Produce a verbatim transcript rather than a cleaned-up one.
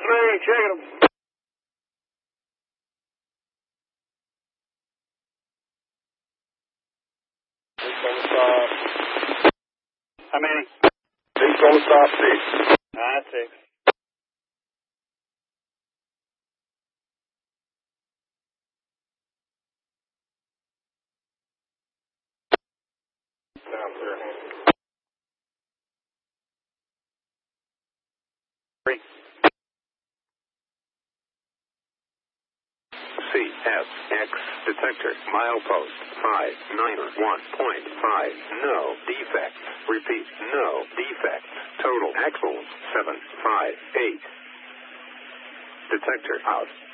me. Checking them. How many? Six on the stop, six. Ah, six. Down there. Three. C S X detector milepost five nine one point five. No defects. Repeat, no defects. Total axles seven five eight. Detector out.